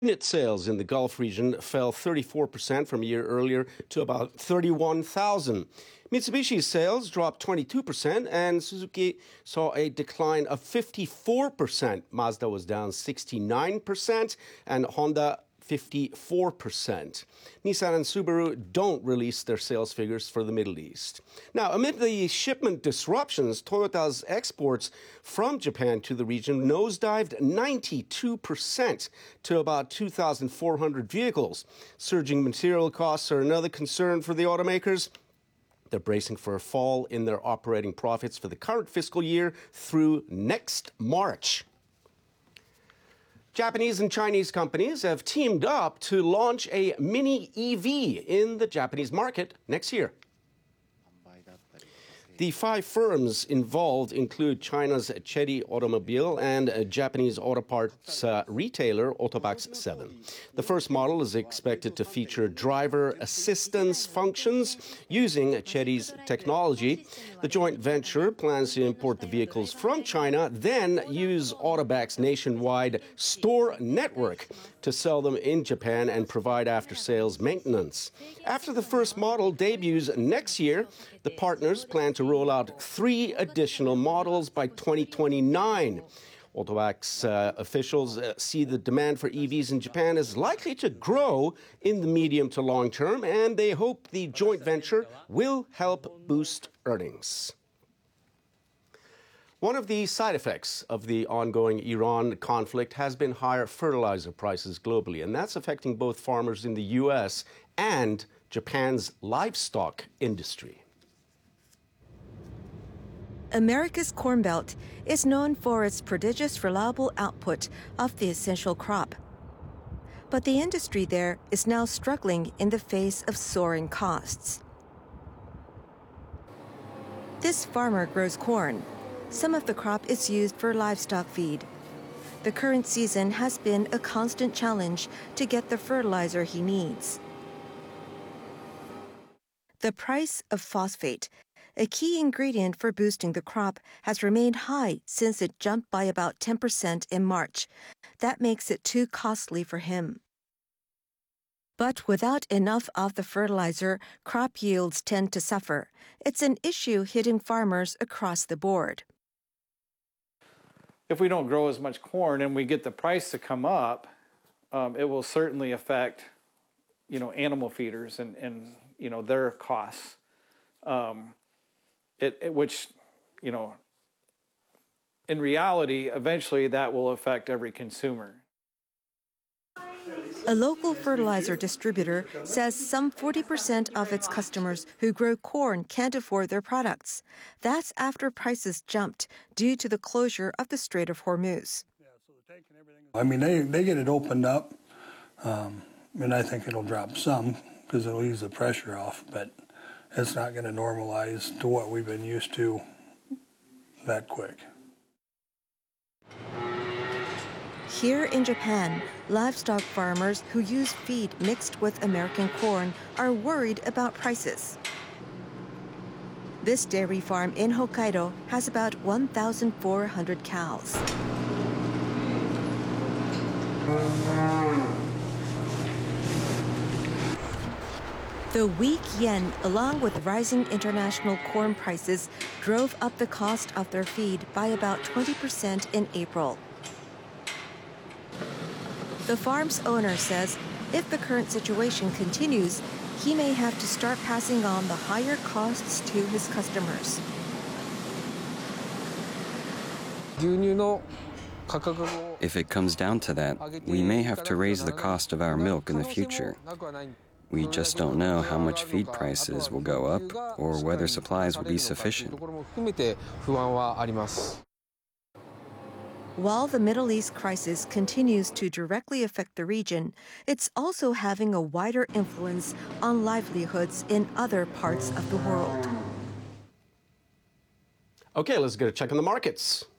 Unit sales in the Gulf region fell 34% from a year earlier to about 31,000. Mitsubishi's sales dropped 22%, and Suzuki saw a decline of 54%. Mazda was down 69%, and Honda 54%. Nissan and Subaru don't release their sales figures for the Middle East. Now, amid the shipment disruptions, Toyota's exports from Japan to the region nosedived 92% to about 2,400 vehicles. Surging material costs are another concern for the automakers. They're bracing for a fall in their operating profits for the current fiscal year through next March. Japanese and Chinese companies have teamed up to launch a mini EV in the Japanese market next year. The 5 firms involved include China's Chery Automobile and Japanese auto parts retailer Autobax 7. The first model is expected to feature driver assistance functions using Chery's technology. The joint venture plans to import the vehicles from China, then use Autobax's nationwide store network to sell them in Japan and provide after-sales maintenance. After the first model debuts next year, the partners plan to roll out 3 additional models by 2029. Autobax officials see the demand for EVs in Japan is likely to grow in the medium to long term, and they hope the joint venture will help boost earnings. One of the side effects of the ongoing Iran conflict has been higher fertilizer prices globally, and that's affecting both farmers in the U.S. and Japan's livestock industry. America's Corn Belt is known for its prodigious reliable output of the essential crop. But the industry there is now struggling in the face of soaring costs. This farmer grows corn. Some of the crop is used for livestock feed. The current season has been a constant challenge to get the fertilizer he needs. The price of phosphate, a key ingredient for boosting the crop, has remained high since it jumped by about 10% in March. That makes it too costly for him. But without enough of the fertilizer, crop yields tend to suffer. It's an issue hitting farmers across the board. If we don't grow as much corn and we get the price to come up, it will certainly affect, animal feeders and their costs. Which, in reality, eventually that will affect every consumer. A local fertilizer distributor says some 40% of its customers who grow corn can't afford their products. That's after prices jumped due to the closure of the Strait of Hormuz. I mean, they get it opened up, and I think it'll drop some because it'll ease the pressure off, but it's not going to normalize to what we've been used to that quick. Here in Japan, livestock farmers who use feed mixed with American corn are worried about prices. This dairy farm in Hokkaido has about 1,400 cows. The weak yen, along with rising international corn prices, drove up the cost of their feed by about 20% in April. The farm's owner says if the current situation continues, he may have to start passing on the higher costs to his customers. If it comes down to that, we may have to raise the cost of our milk in the future. We just don't know how much feed prices will go up or whether supplies will be sufficient. While the Middle East crisis continues to directly affect the region, it's also having a wider influence on livelihoods in other parts of the world. Okay, let's get a check on the markets.